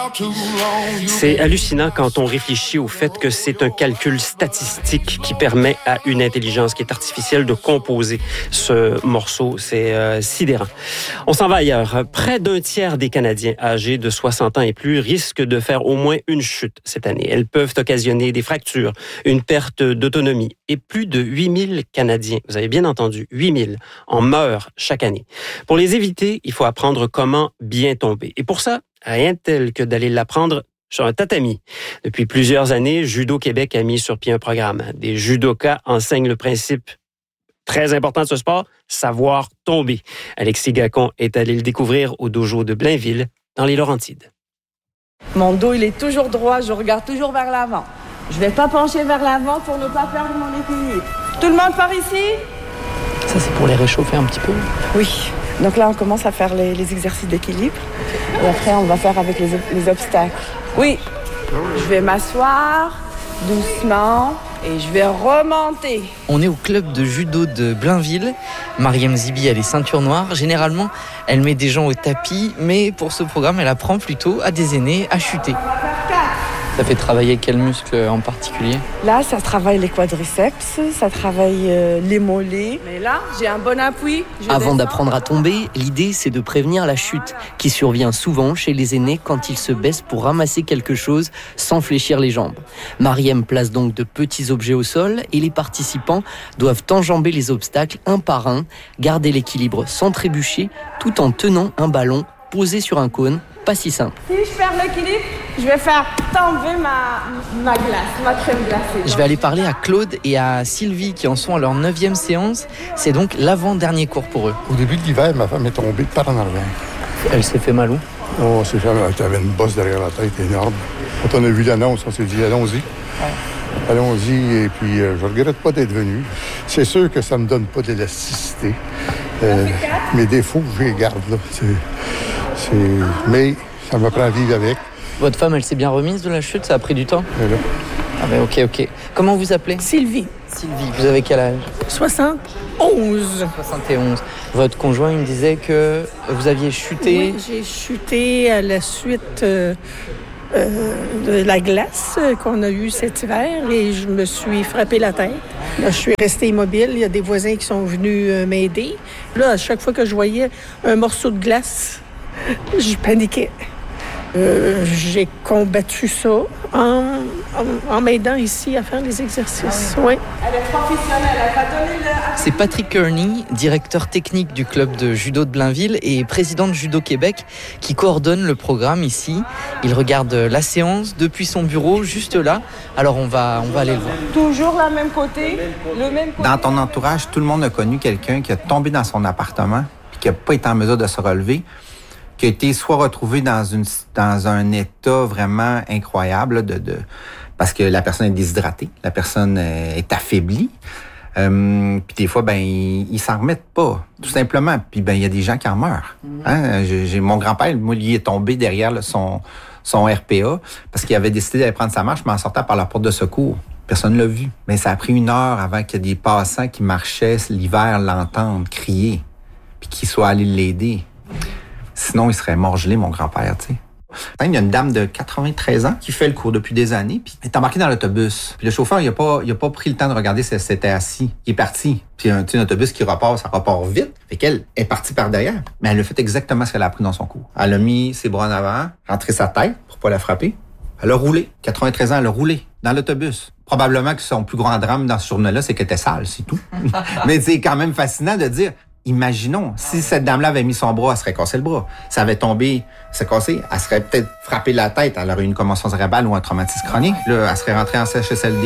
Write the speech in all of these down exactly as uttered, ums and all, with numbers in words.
C'est hallucinant quand on réfléchit au fait que c'est un calcul statistique qui permet à une intelligence qui est artificielle de composer ce morceau. C'est euh, sidérant. On s'en va ailleurs. Près d'un tiers des Canadiens âgés de soixante ans et plus risquent de faire au moins une chute cette année. Elles peuvent occasionner des fractures, une perte d'autonomie. Et plus de huit mille Canadiens, vous avez bien entendu, huit mille, en meurent chaque année. Pour les éviter, il faut apprendre comment bien tomber. Et pour ça, rien de tel que d'aller l'apprendre sur un tatami. Depuis plusieurs années, Judo Québec a mis sur pied un programme. Des judokas enseignent le principe très important de ce sport, savoir tomber. Alexis Gacon est allé le découvrir au dojo de Blainville, dans les Laurentides. Mon dos, il est toujours droit, je regarde toujours vers l'avant. Je ne vais pas pencher vers l'avant pour ne pas perdre mon équilibre. Tout le monde par ici? Ça, c'est pour les réchauffer un petit peu? Oui. Donc là, on commence à faire les, les exercices d'équilibre. Et après, on va faire avec les, les obstacles. Oui. Je vais m'asseoir doucement et je vais remonter. On est au club de judo de Blainville. Mariam Zibi, elle est ceinture noire. Généralement, elle met des gens au tapis, mais pour ce programme, elle apprend plutôt à des aînés à chuter. Ça fait travailler quel muscle en particulier? Là, ça travaille les quadriceps, ça travaille euh, les mollets. Mais là, j'ai un bon appui. Avant descends. D'apprendre à tomber, l'idée, c'est de prévenir la chute, qui survient souvent chez les aînés quand ils se baissent pour ramasser quelque chose sans fléchir les jambes. Mariem place donc de petits objets au sol et les participants doivent enjamber les obstacles un par un, garder l'équilibre sans trébucher, tout en tenant un ballon posé sur un cône. Pas si simple. Si je perds l'équilibre, je vais faire tomber ma, ma glace, ma crème glacée. Je vais aller parler à Claude et à Sylvie qui en sont à leur neuvième séance. C'est donc l'avant-dernier cours pour eux. Au début de l'hiver, ma femme est tombée de part en arrière. Elle s'est fait mal où? Oh, c'est fait mal. Elle avait une bosse derrière la tête énorme. Quand on a vu l'annonce, on s'est dit allons-y. Ouais. Allons-y, et puis euh, je regrette pas d'être venu. C'est sûr que ça me donne pas d'élasticité. Euh, mes défauts, je les garde, là. C'est... C'est... Mais ça m'apprend à vivre avec. Votre femme, elle s'est bien remise de la chute? Ça a pris du temps? Voilà. Ah ben ok, ok. Comment vous appelez? Sylvie. Sylvie, vous avez quel âge? soixante et onze. soixante et onze. Votre conjoint, il me disait que vous aviez chuté. Oui, j'ai chuté à la suite euh, euh, de la glace qu'on a eue cet hiver et je me suis frappé la tête. Là, je suis restée immobile. Il y a des voisins qui sont venus euh, m'aider. Là, à chaque fois que je voyais un morceau de glace, je paniquais. Euh, j'ai combattu ça en, en, en m'aidant ici à faire les exercices. Ah oui. Oui. Elle est professionnelle, elle va donner le... C'est Patrick Kearney, directeur technique du club de judo de Blainville et président de Judo Québec, qui coordonne le programme ici. Il regarde la séance depuis son bureau, juste là. Alors on va, on va aller le voir. Toujours le même côté, le même côté. Dans ton entourage, tout le monde a connu quelqu'un qui a tombé dans son appartement et qui n'a pas été en mesure de se relever, qui a été soit retrouvé dans une dans un état vraiment incroyable de, de parce que la personne est déshydratée, la personne est affaiblie. Euh, puis des fois, ben ils, ils s'en remettent pas, tout simplement. Puis ben il y a des gens qui en meurent. Hein? J'ai, j'ai mon grand-père, moi, lui est tombé derrière là, son son R P A parce qu'il avait décidé d'aller prendre sa marche, mais en sortant par la porte de secours. Personne ne l'a vu. Mais ça a pris une heure avant qu'il y ait des passants qui marchaient l'hiver l'entendent crier, puis qu'ils soient allés l'aider. Sinon, il serait mort gelé, mon grand-père, tu sais. Il y a une dame de quatre-vingt-treize ans qui fait le cours depuis des années, puis elle est embarquée dans l'autobus. Puis le chauffeur, il a pas, il a pas pris le temps de regarder si elle s'était assis. Il est parti. Puis un, tu sais, un autobus qui repart, ça repart vite. Fait qu'elle est partie par derrière. Mais elle a fait exactement ce qu'elle a appris dans son cours. Elle a mis ses bras en avant, rentré sa tête pour pas la frapper. Elle a roulé. quatre-vingt-treize ans, elle a roulé dans l'autobus. Probablement que son plus grand drame dans ce journée-là, c'est qu'elle était sale, c'est tout. Mais c'est quand même fascinant de dire... Imaginons, si cette dame-là avait mis son bras, elle serait cassé le bras. Ça avait tombé, s'est cassé, elle serait peut-être frappée la tête, elle aurait eu une commotion cérébrale ou un traumatisme chronique. Là, elle serait rentrée en C H S L D.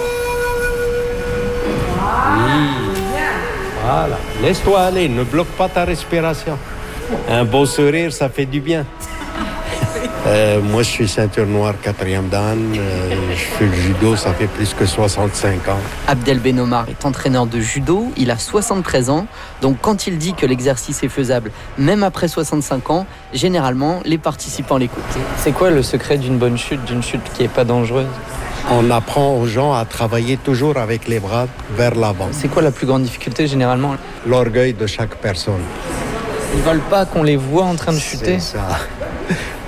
Oui. Voilà. Laisse-toi aller, ne bloque pas ta respiration. Un beau sourire, ça fait du bien. Euh, moi, je suis ceinture noire, quatrième dan. Euh, je fais le judo, ça fait plus que soixante-cinq ans. Abdel Benomar est entraîneur de judo. Il a soixante-treize ans. Donc, quand il dit que l'exercice est faisable, même après soixante-cinq ans, généralement, les participants l'écoutent. C'est quoi le secret d'une bonne chute, d'une chute qui n'est pas dangereuse? On apprend aux gens à travailler toujours avec les bras vers l'avant. C'est quoi la plus grande difficulté, généralement? L'orgueil de chaque personne. Ils veulent pas qu'on les voit en train de chuter? C'est ça.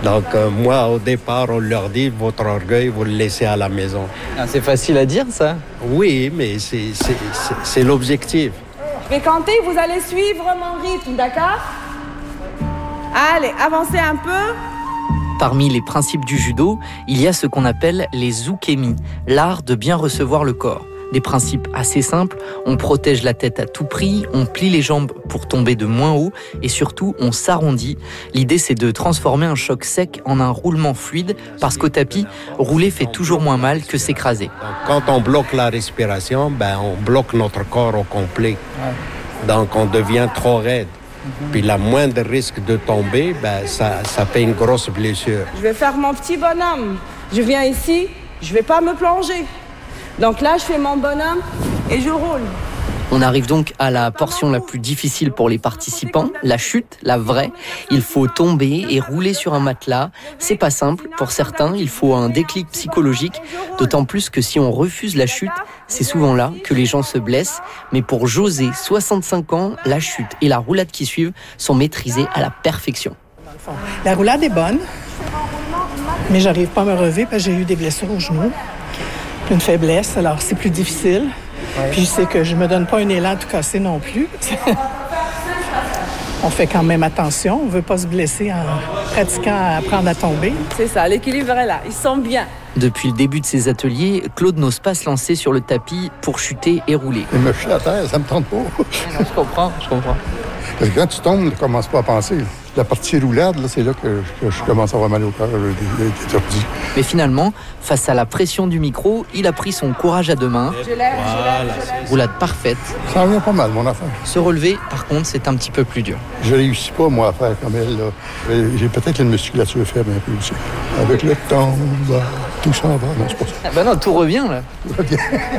Donc, euh, moi, au départ, on leur dit, votre orgueil, vous le laissez à la maison. Ah, c'est facile à dire, ça. Oui, mais c'est, c'est, c'est, c'est l'objectif. Je vais compter, vous allez suivre mon rythme, d'accord? Allez, avancez un peu. Parmi les principes du judo, il y a ce qu'on appelle les ukemi, l'art de bien recevoir le corps. Des principes assez simples, on protège la tête à tout prix, on plie les jambes pour tomber de moins haut et surtout on s'arrondit. L'idée c'est de transformer un choc sec en un roulement fluide parce qu'au tapis, rouler fait toujours moins mal que s'écraser. Donc, quand on bloque la respiration, ben, on bloque notre corps au complet. Donc on devient trop raide. Puis la moindre risque de tomber, ben, ça, ça fait une grosse blessure. Je vais faire mon petit bonhomme. Je viens ici, je vais pas me plonger. Donc là, je fais mon bonhomme et je roule. On arrive donc à la portion la plus difficile pour les participants, la chute, la vraie. Il faut tomber et rouler sur un matelas. C'est pas simple. Pour certains, il faut un déclic psychologique. D'autant plus que si on refuse la chute, c'est souvent là que les gens se blessent. Mais pour José, soixante-cinq ans, la chute et la roulade qui suivent sont maîtrisées à la perfection. La roulade est bonne, mais j'arrive pas à me relever parce que j'ai eu des blessures au genou. Une faiblesse, alors c'est plus difficile. Ouais. Puis c'est que je me donne pas un élan tout cassé non plus. On fait quand même attention, on veut pas se blesser en pratiquant à apprendre à tomber. C'est ça, l'équilibre est là, ils sont bien. Depuis le début de ses ateliers, Claude n'ose pas se lancer sur le tapis pour chuter et rouler. Et me chier à terre, ça me tente pas. Non, je comprends, je comprends. Parce que quand tu tombes, tu commences pas à penser. La partie roulade, là, c'est là que, que je commence à avoir mal au cœur, étourdi. Mais finalement, face à la pression du micro, il a pris son courage à deux mains. Je lève, voilà, je lève, je lève. Roulade parfaite. Ça revient pas mal, mon affaire. Se relever, par contre, c'est un petit peu plus dur. Je réussis pas, moi, à faire comme elle, là. J'ai peut-être une musculature faible un peu aussi. Avec le temps, bah, tout ça va. Non, c'est pas ça. Ah ben non, tout revient, là. Tout revient.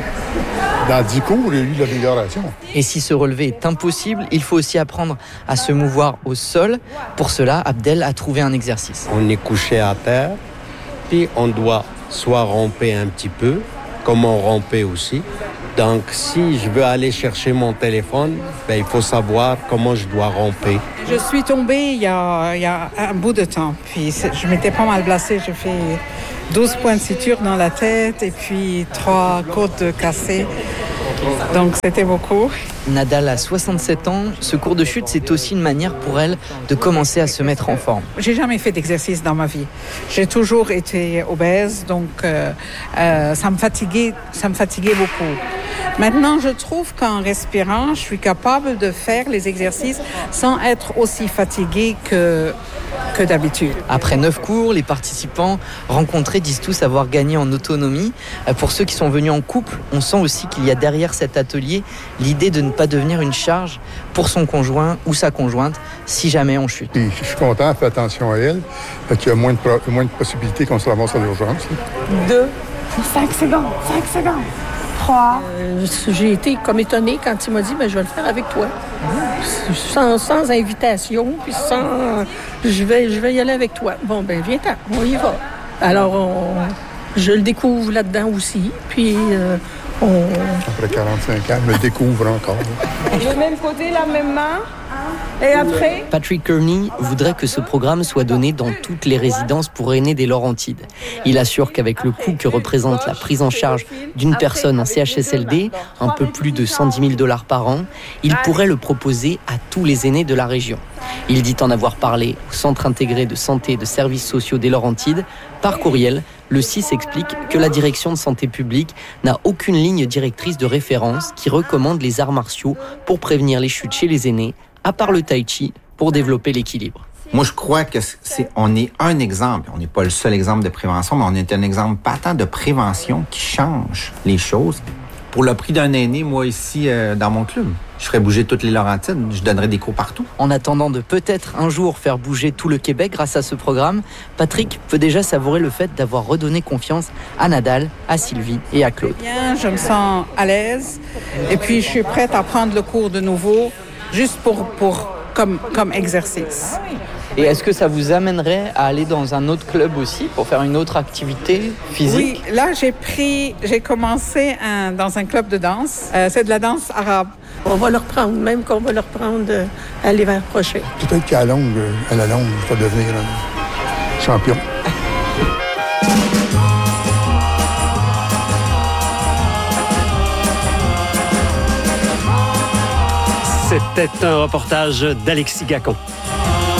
Dans dix cours, il y a eu de l'amélioration. Et si se relever est impossible, il faut aussi apprendre à se mouvoir au sol. Pour cela, Abdel a trouvé un exercice. On est couché à terre, puis on doit soit ramper un petit peu, comme on rampait aussi. Donc, si je veux aller chercher mon téléphone, ben, il faut savoir comment je dois ramper. Je suis tombée il y a, il y a un bout de temps, puis je m'étais pas mal blessée. J'ai fait douze points de suture dans la tête et puis trois côtes cassées. Donc, c'était beaucoup. Nadal a soixante-sept ans. Ce cours de chute, c'est aussi une manière pour elle de commencer à se mettre en forme. J'ai jamais fait d'exercice dans ma vie. J'ai toujours été obèse, donc euh, euh, ça me fatiguait, ça me fatiguait beaucoup. Maintenant, je trouve qu'en respirant, je suis capable de faire les exercices sans être aussi fatiguée que, que d'habitude. Après neuf cours, les participants rencontrés disent tous avoir gagné en autonomie. Pour ceux qui sont venus en couple, on sent aussi qu'il y a derrière cet atelier l'idée de ne pas devenir une charge pour son conjoint ou sa conjointe si jamais on chute. Et je suis content, fais attention à elle, qu'il y a moins de, pro- moins de possibilités qu'on se ramasse à l'urgence. Deux, cinq secondes, cinq secondes. Trois. Euh, j'ai été comme étonnée quand il m'a dit ben, « je vais le faire avec toi ». Sans, sans invitation, puis sans... Je vais, je vais y aller avec toi. Bon, ben viens-t'en, on y va. Alors, on, je le découvre là-dedans aussi, puis euh, on... Après quarante-cinq ans, je me découvre encore. Le même côté, la même main. Et après? Patrick Kearney voudrait que ce programme soit donné dans toutes les résidences pour aînés des Laurentides. Il assure qu'avec le coût que représente la prise en charge d'une personne en C H S L D, un peu plus de cent dix mille dollars par an, il pourrait le proposer à tous les aînés de la région. Il dit en avoir parlé au Centre intégré de santé et de services sociaux des Laurentides. Par courriel, le C I S explique que la direction de santé publique n'a aucune ligne directrice de référence qui recommande les arts martiaux pour prévenir les chutes chez les aînés, à part le tai chi, pour développer l'équilibre. Moi, je crois que c'est, on est un exemple. On n'est pas le seul exemple de prévention, mais on est un exemple patent de prévention qui change les choses. Pour le prix d'un aîné, moi, ici, euh, dans mon club, je ferais bouger toutes les Laurentides. Je donnerais des cours partout. En attendant de peut-être un jour faire bouger tout le Québec grâce à ce programme, Patrick peut déjà savourer le fait d'avoir redonné confiance à Nadal, à Sylvie et à Claude. Bien, je me sens à l'aise. Et puis, je suis prête à prendre le cours de nouveau, juste pour, pour, comme, comme exercice. Et est-ce que ça vous amènerait à aller dans un autre club aussi pour faire une autre activité physique? Oui, là, j'ai pris, j'ai commencé un, dans un club de danse. Euh, c'est de la danse arabe. On va le reprendre, même qu'on va le reprendre euh, à l'hiver prochain. Peut-être qu'à la longue, à la longue, je vais devenir un... champion. C'était un reportage d'Alexis Gacon.